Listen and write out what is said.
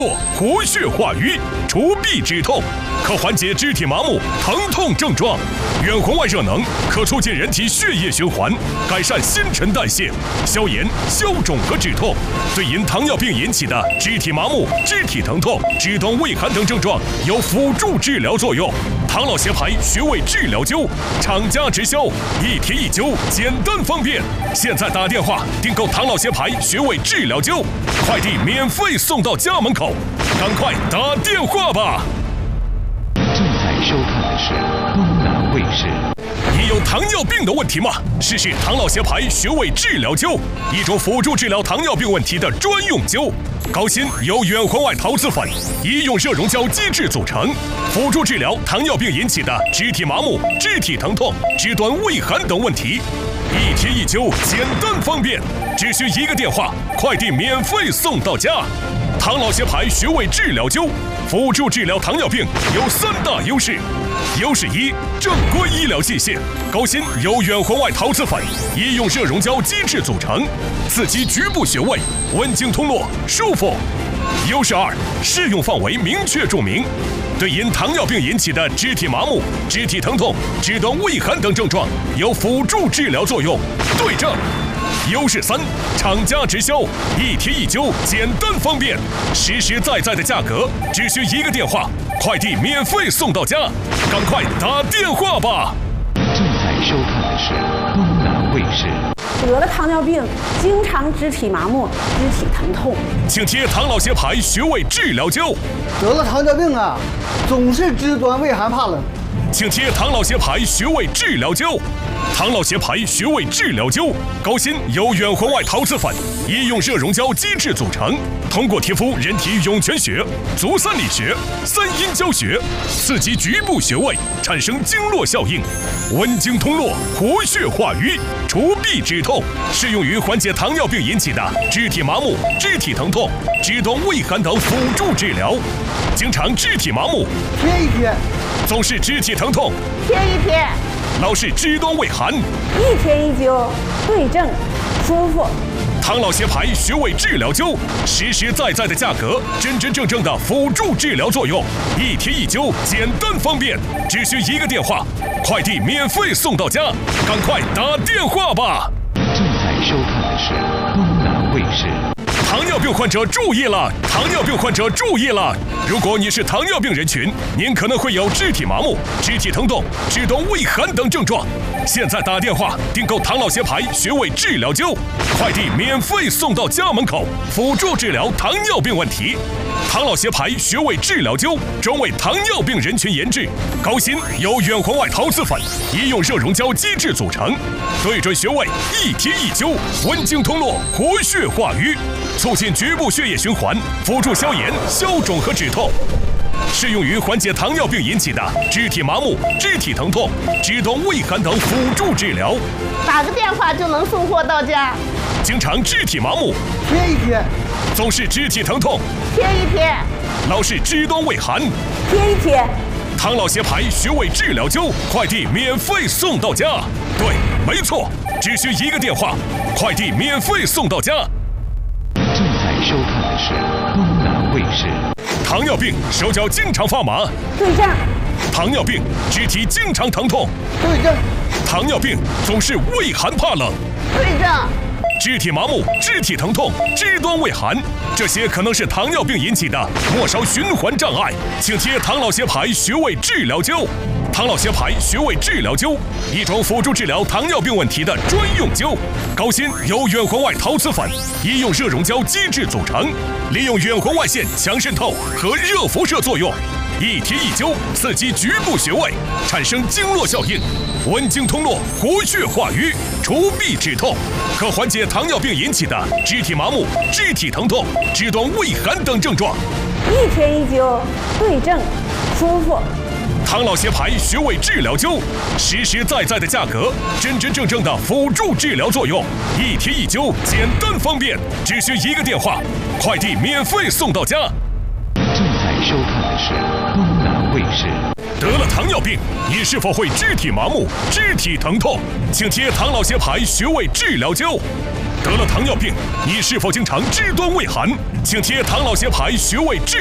活血化瘀，除痹止痛，可缓解肢体麻木、疼痛症状。远红外热能可促进人体血液循环，改善新陈代谢，消炎、消肿和止痛。对因糖尿病引起的肢体麻木、肢体疼痛、肢端畏寒等症状有辅助治疗作用。唐老协牌穴位治疗灸，厂家直销，一贴一灸，简单方便。现在打电话订购唐老协牌穴位治疗灸，快递免费送到家门口，赶快打电话吧！ 正在收看的是东南卫视。 你有糖尿病的问题吗？试试唐老协牌穴位治疗灸，一种辅助治疗糖尿病问题的专用灸。高锌由远环外陶瓷粉、医用热熔胶基质组成，辅助治疗糖尿病引起的肢体麻木、肢体疼痛、肢端畏寒等问题。一贴一灸，简单方便，只需一个电话，快递免费送到家。唐老协牌穴位治疗灸，辅助治疗糖尿病有3大优势。优势1：正规医疗器械，高锌由远环外陶瓷粉、医用热熔胶基质组成，刺激局部穴位，温经通络，舒服。优势2：适用范围明确注明，对因糖尿病引起的肢体麻木、肢体疼痛、肢端畏寒等症状有辅助治疗作用。对症。优势3：厂家直销，一贴一灸，简单方便，实实在在的价格，只需一个电话，快递免费送到家，赶快打电话吧！ 正在收看的是东南卫视。 得了糖尿病，经常肢体麻木、肢体疼痛， 请贴唐老协牌穴位治疗灸。 得了糖尿病啊，总是肢端畏寒怕冷， 请贴唐老协牌穴位治疗灸。唐老协牌穴位治疗灸，高锌由远环外陶瓷粉、医用热熔胶基质组成，通过贴敷人体涌泉穴、足三里穴、三阴交穴，刺激局部穴位，产生经络效应，温经通络，活血化瘀，除痹止痛，适用于缓解糖尿病引起的肢体麻木、肢体疼痛、肢端畏寒等辅助治疗。经常肢体麻木， 贴一贴； 总是肢体疼痛， 贴一贴； 老是肢端畏寒， 一贴一灸，对症，舒服。 唐老协牌穴位治疗灸，实实在在的价格，真真正正的辅助治疗作用，一贴一灸，简单方便，只需一个电话，快递免费送到家，赶快打电话吧！ 正在收看的是东南卫视。 糖尿病患者注意了！糖尿病患者注意了！如果你是糖尿病人群，您可能会有肢体麻木、肢体疼痛、肢端畏寒等症状。现在打电话订购唐老协牌穴位治疗灸，快递免费送到家门口，辅助治疗糖尿病问题。唐老协牌穴位治疗灸专为糖尿病人群研制，高锌由远环外陶瓷粉、医用热熔胶基质组成，对准穴位一贴一灸，温经通络，活血化瘀，促进局部血液循环，辅助消炎、消肿和止痛。适用于缓解糖尿病引起的肢体麻木、肢体疼痛、肢端畏寒等辅助治疗。 打个电话就能送货到家。 经常肢体麻木， 贴一贴； 总是肢体疼痛， 贴一贴； 老是肢端畏寒， 贴一贴。 唐老协牌穴位治疗灸，快递免费送到家。对，没错，只需一个电话，快递免费送到家。 正在收看的是东南卫视。 糖尿病手脚经常发麻， 对症。 糖尿病肢体经常疼痛， 对症。 糖尿病总是畏寒怕冷， 对症。 肢体麻木、肢体疼痛、肢端畏寒，这些可能是糖尿病引起的末梢循环障碍，请贴唐老协牌穴位治疗灸。唐老协牌穴位治疗灸，一种辅助治疗糖尿病问题的专用灸。高锌由远环外陶瓷粉、医用热熔胶基质组成，利用远红外线强渗透和热辐射作用，一贴一灸，刺激局部穴位，产生经络效应，温经通络，活血化瘀，除痹止痛，可缓解糖尿病引起的肢体麻木、肢体疼痛、肢端畏寒等症状。 一贴一灸，对症，舒服。 唐老协牌穴位治疗灸，实实在在的价格，真真正正的辅助治疗作用，一贴一灸，简单方便，只需一个电话，快递免费送到家。 正在收看的是东南卫视。 得了糖尿病，你是否会肢体麻木、肢体疼痛？请贴唐老协牌穴位治疗灸。得了糖尿病，你是否经常肢端畏寒？请贴唐老协牌穴位治